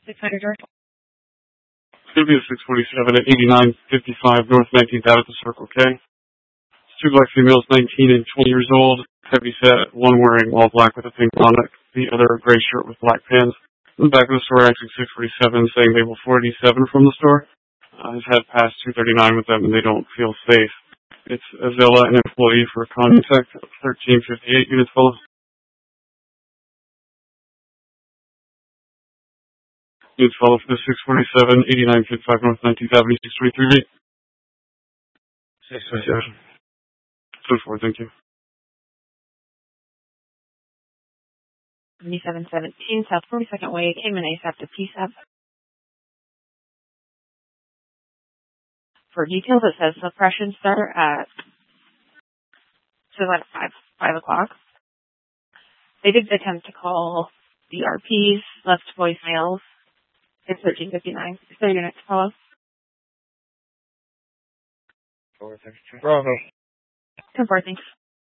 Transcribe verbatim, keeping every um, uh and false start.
six hundred North. It's going to be a six forty-seven at eighty-nine fifty-five North nineteenth out at the Circle K. It's two black females, nineteen and twenty years old, heavy set, one wearing all black with a pink bonnet, the other a gray shirt with black pants. In the back of the store, actually six forty-seven, saying they will four eighty-seven from the store. Uh, has had past two thirty-nine with them and they don't feel safe. It's Azilla, an employee for Contact, thirteen fifty-eight units full. Units follow for the six forty-seven, eighty-nine fifty-five North nineteenth Avenue, six twenty-three. six twenty-seven. So forth, thank you. seventy-seven seventeen South forty-second Way, Cayman ASAP to P S A P. For details, it says suppression start at, so at five, five o'clock. They did attempt to call the R Ps, left voicemails. It's thirteen fifty-nine. Is there your next follow? Bravo. ten four, thanks.